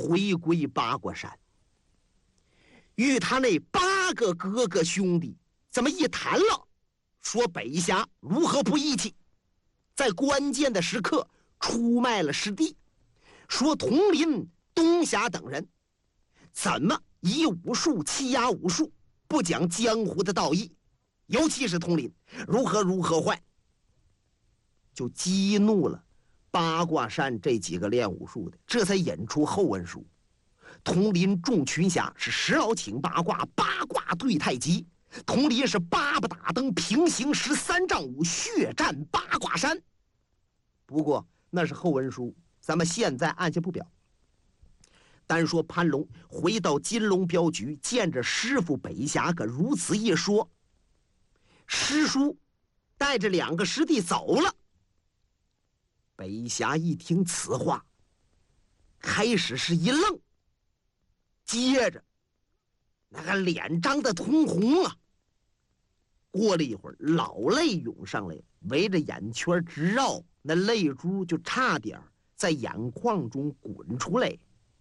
回归八卦山，与他那8个哥哥兄弟这么一谈了，说北峡如何不义气，在关键的时刻出卖了师弟，说统领东峡等人怎么以武术欺压武术，不讲江湖的道义，尤其是统领如何坏，就激怒了八卦山这几个练武术的，这才引出后文书。统领众群侠是时劳请八卦，八卦对太极。统领是8把打灯，平行13丈5，血战八卦山。不过那是后文书，咱们现在按下不表。单说潘龙回到金龙镖局，见着师傅北峡，可如此一说，师叔带着2个师弟走了。北峡一听此话，开始是一愣，接着那个脸张得通红啊。过了一会儿，老泪涌上来，围着眼圈直绕，那泪珠就差点在眼眶中滚出来。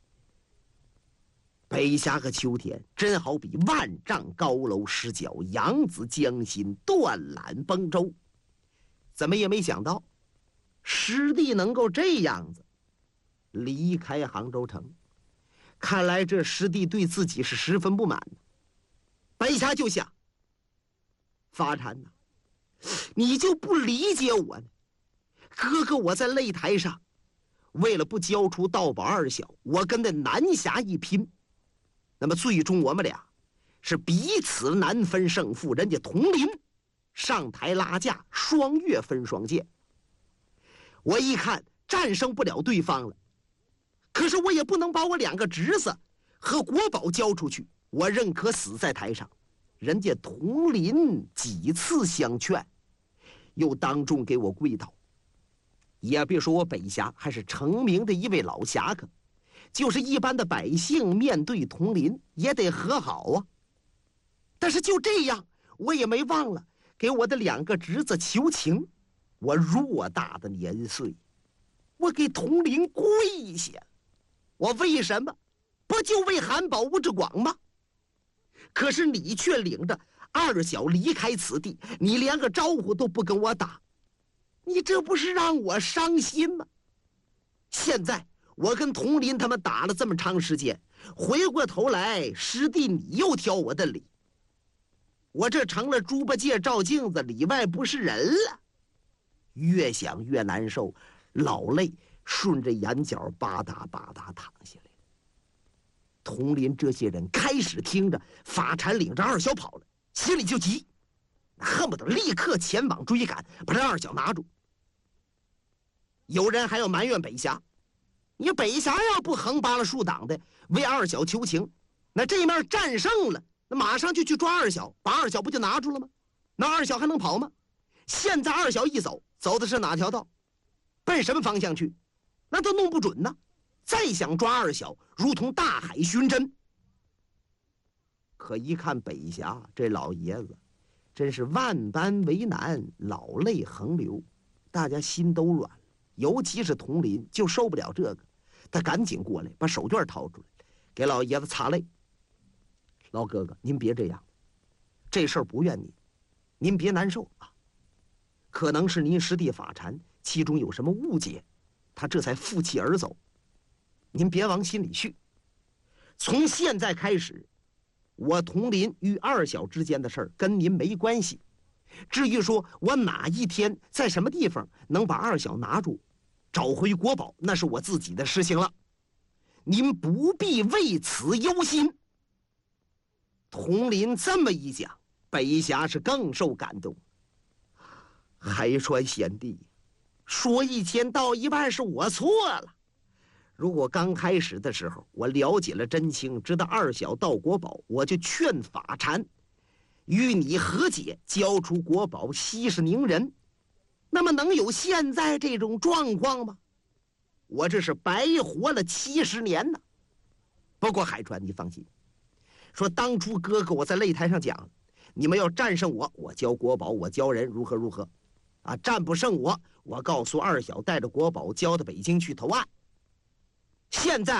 北峡和秋天真好比万丈高楼失脚，扬子江心，断缆崩舟。怎么也没想到师弟能够这样子离开杭州城，看来这师弟对自己是十分不满的。北峡就想，发禅呐，你就不理解我呢？哥哥我在擂台上，为了不交出道宝2小，我跟那南侠一拼，那么最终我们俩是彼此难分胜负，人家统领上台拉架，双月分双剑。我一看战胜不了对方了，可是我也不能把我2个侄子和国宝交出去，我认可死在台上。人家统领几次相劝，又当众给我跪倒。也别说我北峡还是成名的一位老侠客，就是一般的百姓面对统领也得和好啊。但是就这样，我也没忘了给我的2个侄子求情。我偌大的年岁，我给统领跪下，我为什么？不就为韩宝吴志广吗？可是你却领着2小离开此地，你连个招呼都不跟我打，你这不是让我伤心吗？现在我跟统领他们打了这么长时间，回过头来师弟你又挑我的理，我这成了猪八戒照镜子，里外不是人了。越想越难受，老泪顺着眼角吧嗒吧嗒淌下来。统领这些人开始听着法禅领着2小跑了，心里就急，恨不得立刻前往追赶，把这2小拿住。有人还要埋怨北峡，你北峡要不横扒拉竖挡的为2小求情，那这面战胜了，那马上就去抓2小，把2小不就拿住了吗？那2小还能跑吗？现在2小一走，走的是哪条道，奔什么方向去，那都弄不准呢。再想抓2小，如同大海寻针。可一看北峡这老爷子，真是万般为难，老泪横流，大家心都软了。尤其是统领就受不了这个，他赶紧过来把手绢掏出来，给老爷子擦泪。老哥哥，您别这样，这事儿不怨您，您别难受啊。可能是您师弟法禅其中有什么误解，他这才负气而走，您别往心里去。从现在开始，我统领与2小之间的事儿跟您没关系。至于说我哪一天在什么地方能把2小拿住，找回国宝，那是我自己的事情了，您不必为此忧心。统领这么一讲，北峡是更受感动。海川贤弟，说1000道1万是我错了。如果刚开始的时候我了解了真情，知道2小盗国宝，我就劝法禅与你和解，交出国宝，息事宁人，那么能有现在这种状况吗？我这是白活了70年呢。不过海川你放心，说当初哥哥我在擂台上讲，你们要战胜我，我交国宝，我交人如何啊，战不胜我告诉2小带着国宝交到北京去投案。现在